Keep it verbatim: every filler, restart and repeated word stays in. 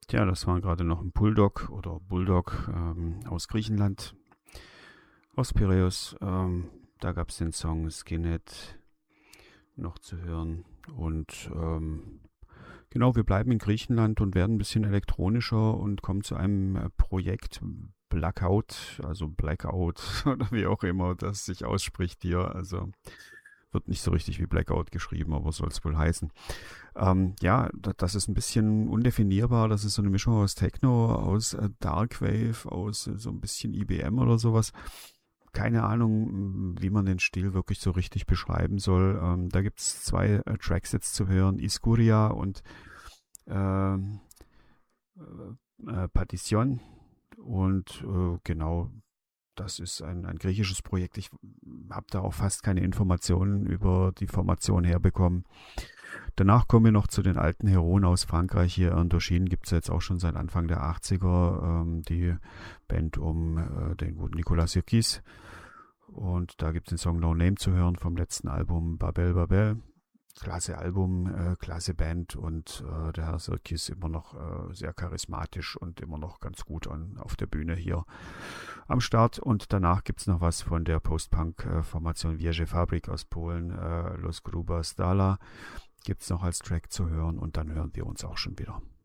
Tja, das war gerade noch ein Bulldog oder Bulldog ähm, aus Griechenland, aus Piräus. Ähm, da gab es den Song Skinhead noch zu hören. Und ähm, genau, wir bleiben in Griechenland und werden ein bisschen elektronischer und kommen zu einem äh, Projekt Blackout, also Blackout oder wie auch immer das sich ausspricht hier. Also wird nicht so richtig wie Blackout geschrieben, aber soll es wohl heißen. Ähm, ja, da- das ist ein bisschen undefinierbar. Das ist so eine Mischung aus Techno, aus äh, Darkwave, aus äh, so ein bisschen I B M oder sowas. Keine Ahnung, wie man den Stil wirklich so richtig beschreiben soll. Ähm, da gibt es zwei äh, Tracks jetzt zu hören, Iskuria und ähm, äh, äh, Partition. Und äh, genau, das ist ein, ein griechisches Projekt. Ich habe da auch fast keine Informationen über die Formation herbekommen. Danach kommen wir noch zu den alten Heroen aus Frankreich. Hier Indochine gibt es jetzt auch schon seit Anfang der achtziger. Ähm, die Band um äh, den guten Nicolas Sirkis. Und da gibt es den Song No Name zu hören vom letzten Album Babel Babel. Klasse Album, äh, klasse Band und äh, der Herr Sirkis immer noch äh, sehr charismatisch und immer noch ganz gut an, auf der Bühne hier am Start. Und danach gibt es noch was von der Post-Punk-Formation Wierzę Fabrik aus Polen, äh, Los Gruber Stala gibt es noch als Track zu hören und dann hören wir uns auch schon wieder.